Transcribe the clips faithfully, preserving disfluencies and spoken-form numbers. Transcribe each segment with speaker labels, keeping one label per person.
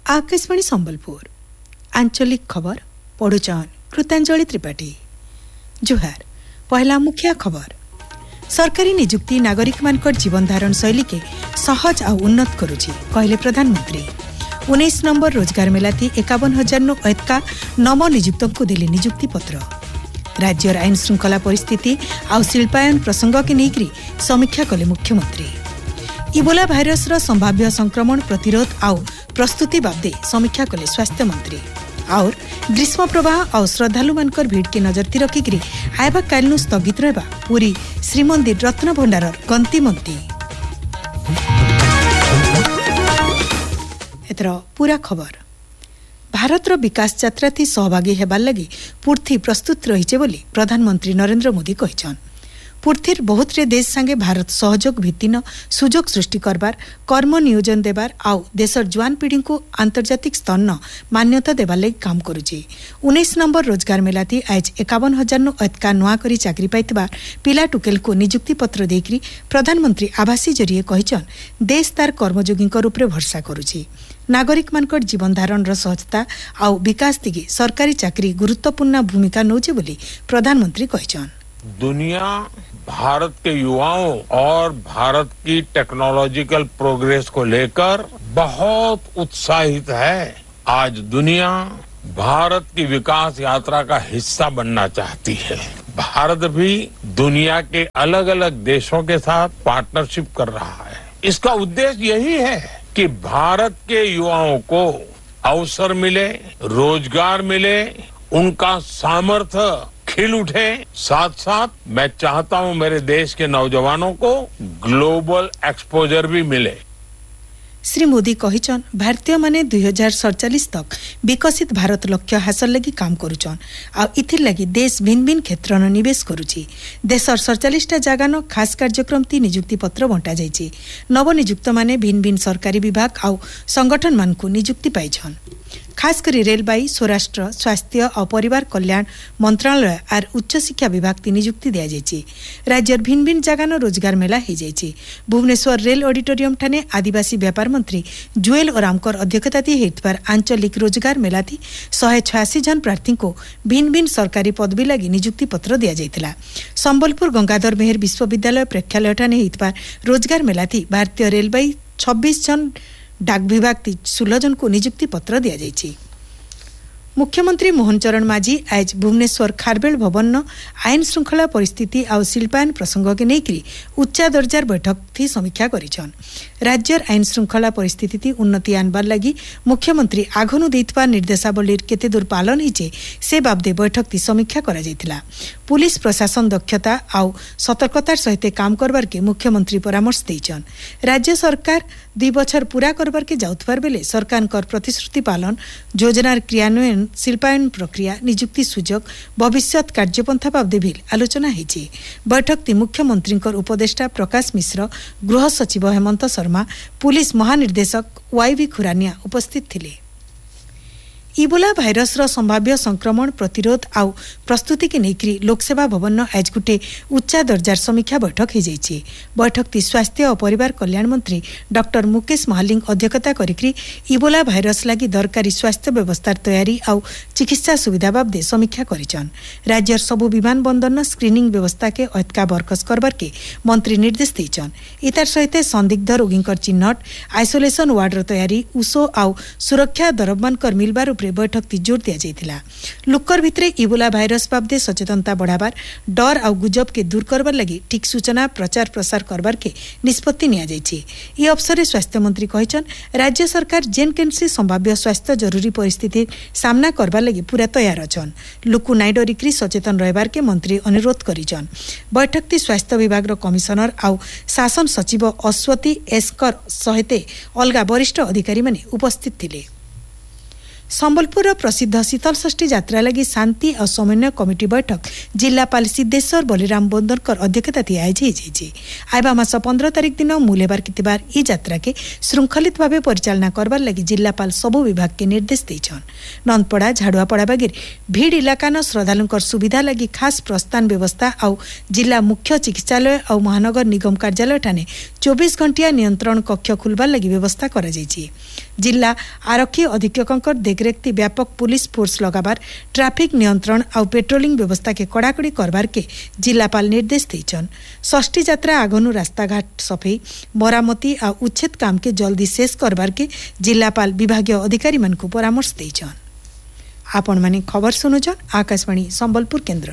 Speaker 1: आकाशवाणी संबलपुर आंचलिक खबर पढ़ुचन कृतांजलि त्रिपाठी। जुहार। पहला मुख्य खबर। सरकारी नियुक्ति नागरिक मानकर जीवन धारण शैली के सहज आ उन्नत करुछि कहले प्रधानमंत्री। उन्नीस नंबर रोजगार मेलाती एकावन हजार नु ऐतका नव नियुक्त को दिले नियुक्ति पत्र। राज्यर आईन श्रृंखला परिस्थिति आ शिल्पायन प्रसंग के नेकरी समीक्षा कले मुख्यमंत्री। इबोला भाइरस रो संभाव्य संक्रमण प्रतिरोध आउ प्रस्तुति बाबदे समीक्षा कले स्वास्थ्य मंत्री। और ग्रीष्म प्रवाह और श्रद्धालु मानकर भीड़ के नजरती रखिकी आयबा कालनु स्थगित रहबा पूरी श्रीमंदिर रत्न भंडार गंतिमंती। एथर पूरा खबर। भारतर विकास यात्रा थी सहभागी हेबार लगी पूर्ति प्रस्तुत रही बोली प्रधानमंत्री नरेंद्र मोदी कहिछन। पूर्तिर बहुत रे देश संगे भारत सहयोग भित्तिन सुजोग सृष्टि करबार कर्म नियोजन देबार आउ देशर जुआन पीढ़ी को आंतर्जातिक स्तर न मान्यता देबार लगी काम करुछि। उन्नीस नंबर रोजगार मेलाती आज एकावन हजार नु ऐतका नुआ करी चाकरी पाइतबार पिला टुकेल को नियुक्ति पत्र देकरी प्रधानमंत्री आभासी जरिए कहिछन देश तार कर्मयोगी रूप में भरसा करुछि। नागरिक मानकर जीवन धारण रो सहजता आउ विकास दिगे सरकारी चाकरी गुरुत्वपूर्ण भूमिका नौचे बोली प्रधानमंत्री कहिछन।
Speaker 2: दुनिया भारत के युवाओं और भारत की टेक्नोलॉजिकल प्रोग्रेस को लेकर बहुत उत्साहित है। आज दुनिया भारत की विकास यात्रा का हिस्सा बनना चाहती है। भारत भी दुनिया के अलग अलग देशों के साथ पार्टनरशिप कर रहा है। इसका उद्देश्य यही है कि भारत के युवाओं को अवसर मिले, रोजगार मिले, उनका सामर्थ्य खिल उठे। साथ साथ मैं चाहता हूं मेरे देश के नौजवानों को ग्लोबल एक्सपोजर भी मिले।
Speaker 1: श्री मोदी कहिछन भारतीय माने दुई हजार सड़चालीस तक विकसित भारत लक्ष्य हासिल लगी काम करुछन आ इथिर लगी देश भिन्न भिन्न क्षेत्र न निवेश करुछि। देशर सड़चालीस टा जगह खास कार्यक्रम ती नियुक्ति पत्र बंटा जाइछि। नव नियुक्त माने भिन्न भिन्न सरकारी विभाग आउ संगठन मान को नियुक्ति पाइछन। खास करी रेलबाई स्वराष्ट्र स्वास्थ्य और परिवार कल्याण मंत्रालय और उच्च शिक्षा विभाग ती नियुक्ति दिया जाइछि। राज्यर भिन्न भिन्न जगह रोजगार मेला हो जाइछि। भुवनेश्वर रेल ऑडिटोरियम ठाने आदिवासी व्यापार मंत्री जुएल ओरामकर अध्यक्षता हेतुबार आंचलिक रोजगार मेला थी शहे छयासी जन प्रार्थी को भिन्न भिन्न सरकारी पदवी लगी नियुक्ति पत्र दिया जाइतिला। संबलपुर गंगाधर मेहर विश्वविद्यालय प्रेक्षालय ठाने हेतुबार रोजगार मेला थी भारतीय रेलबाई छब्बीस जन डाक विभाग सोलह जन को नियुक्ति पत्र दिया जाइछि। मुख्यमंत्री मोहन चरण माझी आज भुवनेश्वर खारबेल भवन आईन श्रृंखला परिस्थिति और शिल्पायन प्रसंग के नेकरी उच्च दर्जार बैठक थी समीक्षा करिछन। राज्यर आईन श्रृंखला परिस्थिति थी उन्नति आनबार लगी मुख्यमंत्री आघनु देइतबा निर्देशावलीर केते दूर पालन हिचे से बाबदे बैठक थी समीक्षा करा जाइतिला। पुलिस प्रशासन दक्षता आउ सतर्कतार सहित काम करबार के मुख्यमंत्री परामर्श देइछन। राज्य सरकार दुई बछर पूरा करबार के जाउतबार बेले सरकार कर प्रतिश्रुति पालन योजनार क्रियान्वयन शिल्पायन प्रक्रिया नियुक्ति सुजोग भविष्यत कार्यपंथा बाबदे भी आलोचना होइछि। बैठक ती मुख्यमंत्री उपदेष्टा प्रकाश मिश्र गृह सचिव हेमंत शर्मा पुलिस महानिर्देशक वाईवी खुरानिया उपस्थित थिले। इबोला भाइरस रो संभाव्य संक्रमण प्रतिरोध आउ प्रस्तुति के नेकरी लोकसेवा भवन आज गुटे उच्च दर्जार समीक्षा बैठक हो जाइछि। बैठक ती स्वास्थ्य और परिवार कल्याण मंत्री डॉक्टर मुकेश महालिंग अध्यक्षता करिकरी इबोला भाइरस लगी दरकारी स्वास्थ्य व्यवस्था तैयारी आउ चिकित्सा सुविधा बाबदे समीक्षा करिछन। राज्यर सबु विमान बंदर स्क्रीनिंग व्यवस्था के ऐतका बरकस करबार के मंत्री निर्देश देइछन। इतार सहित संदिग्ध रोगींकर चिन्हट आइसोलेशन वार्डर तैयारी उषो आउ सुरक्षा दरबमान कर मिलबार बैठक ती जोर दिया जाइतिला। लुकर भितरे इबोला भाइरस बाबदे सचेतनता बढ़ाबार डर आउ गुजब के दूर करबार लगी ठीक सूचना प्रचार प्रसार करबार के निष्पत्ति निया जाइछि। ई अवसर स्वास्थ्य मंत्री कहिछन राज्य सरकार जेन केनसी संभाव्य स्वास्थ्य जरूरी परिस्थिति सामना करबार लगी पूरा तैयार अछन। लुकु नाइ डरिकरी सचेतन रहबार के मंत्री अनुरोध करिछन। बैठक ती स्वास्थ्य विभाग रो कमिशनर आउ शासन सचिव अश्वती एस्कर सहित अलगा वरिष्ठ अधिकारी माने उपस्थित थिले। संबलपुर प्रसिद्ध शीतलषष्ठी यात्रा लगी शांति और समन्वय कमिटी बैठक जिलापाल सिद्धेश्वर बलिराम बोंदरकर अध्यक्षता थी आइबा मास पंद्रह तारिख दिन मूलेबार कितबार ई यात्रा के श्रृंखलित भाव परिचालना करबार लगी जिलापाल सबु विभाग के निर्देश देइछन। नंदपड़ा झाड़ुआपड़ा बागिर भीड़ इलाका न श्रद्धालुंकर सुविधा लगी खास प्रस्थान व्यवस्था आउ जिला मुख्य चिकित्सालय और महानगर निगम कार्यालय ठाने चौबीस घंटिया नियंत्रण कक्ष खुलबार लगी व्यवस्था करा जाइछि। जिला आरक्षी अधीक्षक देखरेख व्यापक पुलिस फोर्स लगाबार ट्रैफिक नियंत्रण आउ पेट्रोलिंग व्यवस्था के कड़ाकड़ी करबार के जिलापाल निर्देश देइछन। षष्ठी यात्रा आगनु रास्ताघाट सफाई मरामती आ उच्छेद काम के जल्दी शेष करबार के जिलापाल विभागीय अधिकारी मान को परामर्श देइछन। आपण माने खबर सुनुछन आकाशवाणी संबलपुर केन्द्र।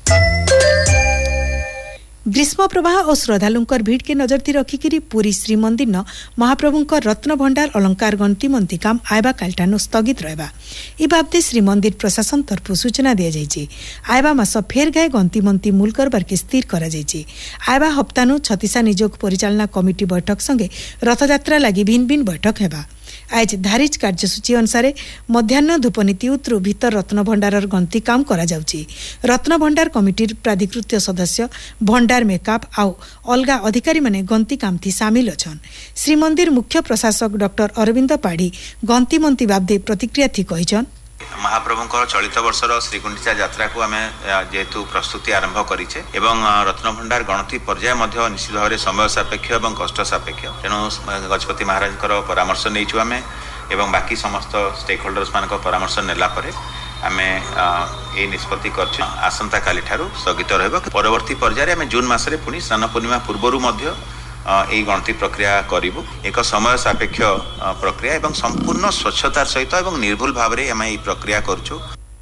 Speaker 1: ग्रीष्म प्रवाह और श्रद्धालुंकर भीड़ के नजरती रखिकी पुरी श्रीमंदिर न महाप्रभुंकर रत्न भंडार अलंकार गंती मंती काम आयबा कालटानु स्थगित रहबा ई बाबते श्रीमंदिर प्रशासन तरफ सूचना दिया जायछि। आयबा मास फेर गाय गंती मंती मूल करबार के स्थिर करा जायछि। आयबा हप्तानु छत्तीसा निजोग परिचालना कमिटी बैठक संगे रथयात्रा लागि भिन्न भिन्न बैठक हेबा। आज धारिज कार्यसूची अनुसार मध्याह्न धूपनीति उत्रु भीतर रत्न भंडार गंती काम करा जाउछि। रत्न भंडार कमिटी प्राधिकृत सदस्य भंडार मेकअप आउ अलगा अधिकारी माने गंती काम थी सामिल अछन। श्रीमंदिर मुख्य प्रशासक डॉक्टर अरविंद पाढ़ी गंती मंती बाबदे प्रतिक्रिया थी कहिछन।
Speaker 3: महाप्रभुंकर चलित वर्षर श्रीगुंडीचा यात्रा को आमे जेहेतु प्रस्तुति आरंभ करिछे एवं रत्न भंडार गणति पर्याय मध्य निश्चित भाव में समय सापेक्ष एवं कष्ट सापेक्ष तेणु गजपति महाराज परामर्श नहींचु आमे एवं बाकी समस्त स्टेक होल्डर्स मान परामर्श नेला परे आमे ए निष्पत्ति करछु। आसंता काली ठारू स्थगित रहबो। परवर्ती पर्याय आमे जून मासरे पुनी स्नान पूर्णिमा पूर्वरु मध्य এই গণতি প্রক্রিয়া করিবু। এক সময় সাপেক্ষ প্রক্রিয়া এবং সম্পূর্ণ স্বচ্ছতার সহিত এবং নির্ভুল ভাবে আমি এই প্রক্রিয়া করছু।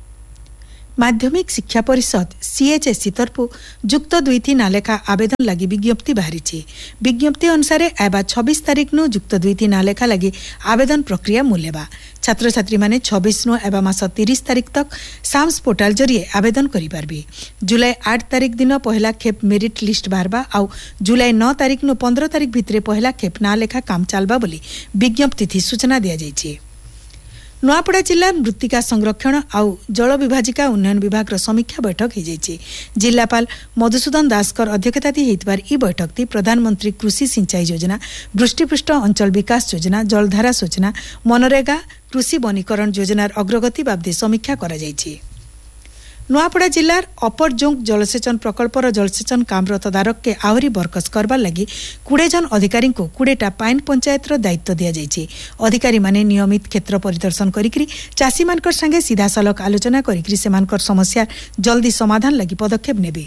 Speaker 1: माध्यमिक शिक्षा परिषद सीएचएससी तरफ जुक्त दुई थी नालेखा आवेदन लगी विज्ञप्ति बाहरी। विज्ञप्ति अनुसार आबा छब्बीस तारीख नु जुक्त दुई थी नालेखा लगी आवेदन प्रक्रिया मूल्यबा। छात्र छात्री माने छब्बीस नु एवं मास तीस तारीख तक साम्स पोर्टाल जरिए आवेदन करि पारबे। जुलाई आठ तारीख दिन पहला खेप मेरिट लिस्ट बाहरबा आउ जुलाई नौ तारीख नु पंद्रह तारीख भितरे पहला खेप नालेखा काम चलबा बोली विज्ञप्ति थी सूचना दिया जायछि। नुआपड़ा जिला मृत्तिका संरक्षण आउ जल विभाजिका उन्नयन विभाग समीक्षा बैठक हो जायछि। जिलापाल मधुसूदन दासकर अध्यक्षताती हेतबार ई बैठक थी प्रधानमंत्री कृषि सिंचाई योजना वृष्टिपृष्ठ अंचल विकास योजना जलधारा योजना मनरेगा कृषि वनीकरण योजनार अग्रगति बाबदे समीक्षा करा जायछि। नुआपड़ा जिलार अपर जोंक जलसेचन प्रकल्पर जलसेचन कामर तदारक के आहरी बरकस करबार लगी कुड़े जन अधिकारी को कुड़ेटा पाइन पंचायतर दायित्व दिया जायछि। अधिकारी माने नियमित क्षेत्र परिदर्शन करिकरी चासी मानकर संगे सीधा सलख आलोचना करिकरी सेमानकर समस्या जल्दी समाधान लगी पदक्षेप नेबे।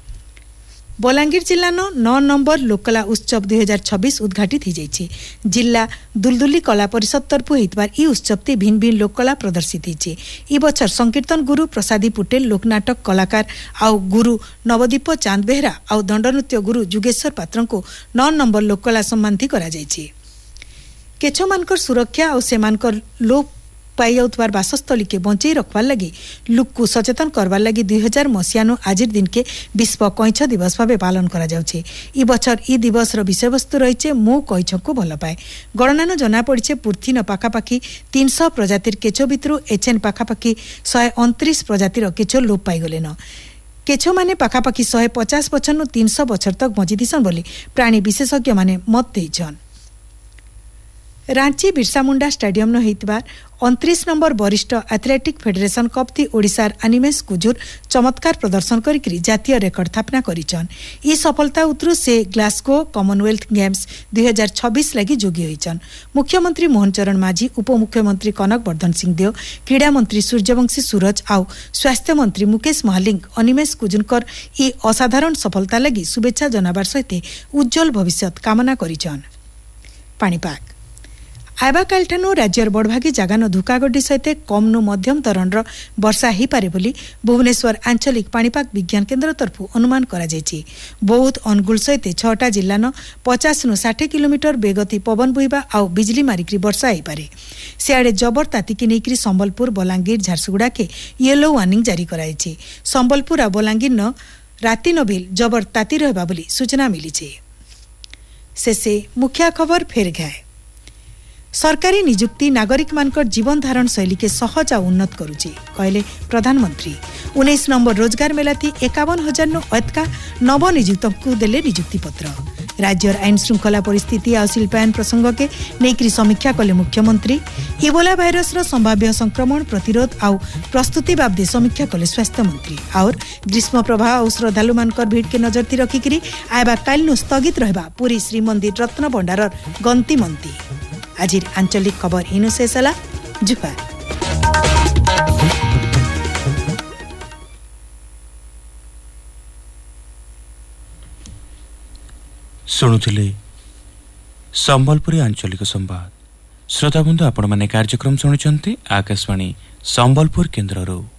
Speaker 1: बलांगीर जिला नौ नंबर लोककला उत्सव दुई हजार छब्बीस उद्घाटित हो जायछि। जिला दुलदुली कला परिषद तरफ होइतबार ई उत्सव ते भिन्न भिन्न लोककला प्रदर्शित होइछि। ई बछर संकीर्तन गुरु प्रसादी पुटेल लोकनाटक कलाकार आउ गुरु नवदीप चांद बेहरा आउ दंडनृत्य गुरु जुगेश्वर पात्र को नौ नंबर लोककला सम्मान थी करा जायछि। केछो मानकर सुरक्षा और सेमानकर लोप पाई जाउतबार बासस्थली के बंचई रखवार लगी लोक को सचेतन करवार लगी दुई हजार मसीहानु आजिर दिन के विश्व कईछ दिवस भाव पालन करा जाउछे। ई बछर ई दिवस विषय वस्तु रही मो कईछ को भल पाए। गणनानु जना पड़े पूर्थी न पाखापाखि तीन सौ प्रजातिर केचो भितरु एचएन पाखापाखि शहे उनतीस प्रजातिर केचो लोप पाईगले न केचो माने पाखापाखि शहे पचास बछर नु तीन सौ बछर तक बंची दिसन बोली प्राणी विशेषज्ञ माने मत देइछन। रांची बिरसा मुंडा स्टेडियम न हेतबार उनतीस नंबर वरिष्ठ एथलेटिक फेडरेशन कप थी ओडिशार अनिमेश कुजूर चमत्कार प्रदर्शन करिकरी जातीय रेकर्ड स्थापना करिछन। ई सफलता उतरु से ग्लासगो कॉमनवेल्थ गेम्स दुई हजार छब्बीस लगी जोगी होइछन। मुख्यमंत्री मोहन चरण माझी उपमुख्यमंत्री कनक वर्धन सिंह देव क्रीड़ा मंत्री सूर्यवंशी सूरज आउ स्वास्थ्य मंत्री मुकेश महालिंग अनिमेश कुजूरकर ई असाधारण सफलता लगी शुभेच्छा जनाबार सहित उज्जवल भविष्य कामना करिछन। पाणीपाग आयबा कालठानु राज्यर बड़भागी जागान धुकागड्डी सहित कम नु मध्यम धरणर वर्षा हो पारे बोली भुवनेश्वर आंचलिक पाणीपाग विज्ञान केन्द्र तरफ अनुमान करा जायछि। बौद्ध अनुगुल सहित छटा जिल्लान पचास नु साठ किलोमीटर बेगति पवन बोहिबा आउ बिजली मारिकरी वर्षा हो पारे। सियाड़े जबर तातीकी नेकरी संबलपुर बलांगीर झारसुगुड़ा के येलो वार्निंग जारी करायछि। संबलपुर आ बलांगीर न राति नबिल जबर ताती रहबा बोली सूचना मिली। शेषे मुख्य खबर फेर घाए। सरकारी नियुक्ति नागरिक मानकर जीवन धारण शैली के सहज आ उन्नत करुचे कहले प्रधानमंत्री। उन्नीस नंबर रोजगार मेला थी एकावन हजार नु अतका नव नियुक्त को देले नियुक्ति पत्र। राज्य आईन श्रृंखला परिस्थिति आ शिल्पायन प्रसंग के नेकरी समीक्षा कले मुख्यमंत्री। इबोला भाइरस रो संभाव्य संक्रमण प्रतिरोध आउ प्रस्तुति बाबदे समीक्षा कले स्वास्थ्य मंत्री। और ग्रीष्म प्रवाह और श्रद्धालु मानकर भीड़ के नजरती रखिकरी आयबा काल नु स्थगित रहबा पुरी श्रीमंदिर रत्न भंडार गंती मंती। आज आंचलिक खबर इनु शेष होला। जुहार।
Speaker 4: शुणुले संबलपुरी आंचलिक संवाद। श्रोताबंधु आपण माने कार्यक्रम शुणुचंती आकाशवाणी संबलपुर केन्द्ररू।